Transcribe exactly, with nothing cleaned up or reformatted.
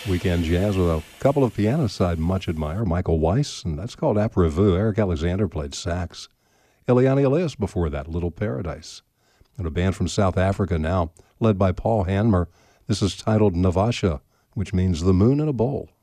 Weekend jazz with a couple of pianists I much admire, Michael Weiss, and that's called Après-Vu. Eric Alexander played sax. Eliane Elias before that, Little Paradise. And a band from South Africa now, led by Paul Hanmer. This is titled Navasha, which means the moon in a bowl.